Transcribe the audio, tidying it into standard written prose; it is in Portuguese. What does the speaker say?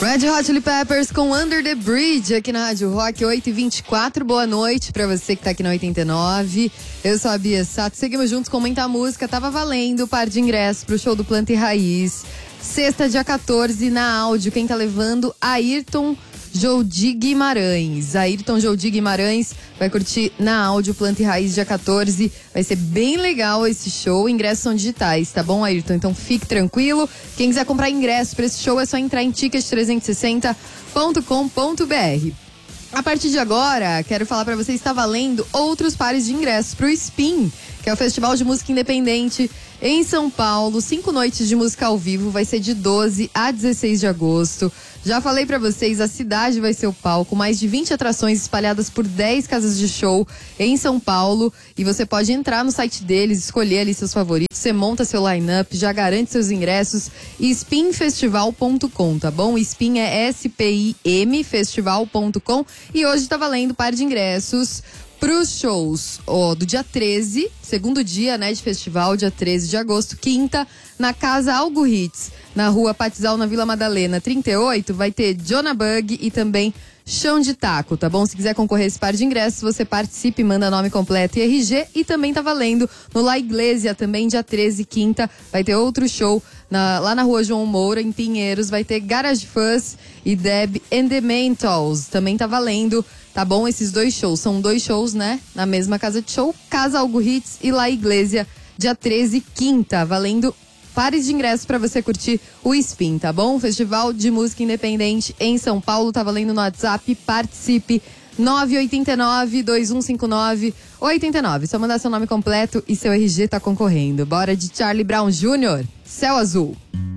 Red Hot Chili Peppers com Under the Bridge aqui na Rádio Rock 8h24. Boa noite pra você que tá aqui na 89. Eu sou a Bia Sato. Seguimos juntos com muita música. Tava valendo par de ingressos pro show do Planta e Raiz. Sexta, dia 14, na áudio. Quem tá levando? Ayrton Joldi Guimarães. Ayrton Joldi Guimarães vai curtir na áudio Planta e Raiz dia 14. Vai ser bem legal esse show. Ingressos são digitais, tá bom, Ayrton? Então fique tranquilo. Quem quiser comprar ingresso pra esse show é só entrar em ticket360.com.br. A partir de agora, quero falar pra vocês, está valendo outros pares de ingressos pro Spin, que é o Festival de Música Independente em São Paulo. 5 noites de música ao vivo, vai ser de 12 a 16 de agosto. Já falei pra vocês, a cidade vai ser o palco, mais de 20 atrações espalhadas por 10 casas de show em São Paulo. E você pode entrar no site deles, escolher ali seus favoritos, você monta seu line-up, já garante seus ingressos. spinfestival.com, tá bom? Spin é S-P-I-M, festival.com. E hoje tá valendo par de ingressos pros shows do dia 13, segundo dia, né, de festival, dia 13 de agosto, quinta, na Casa Algo Hits, na Rua Patizal, na Vila Madalena 38, vai ter Jonah Bug e também Chão de Taco, tá bom? Se quiser concorrer a esse par de ingressos, você participe, manda nome completo e RG. E também tá valendo no La Iglesia, também dia 13, quinta, vai ter outro show lá na Rua João Moura, em Pinheiros, vai ter Garage Fuzz e Deb and the Mentals, também tá valendo. Tá bom? Esses dois shows. São 2 shows, né? Na mesma casa de show. Casa Algo Hits e La Iglesia, dia 13, quinta. Valendo pares de ingressos pra você curtir o Spin, tá bom? Festival de Música Independente em São Paulo. Tá valendo no WhatsApp. Participe. 989-2159-89. Só mandar seu nome completo e seu RG tá concorrendo. Bora de Charlie Brown Jr., Céu Azul.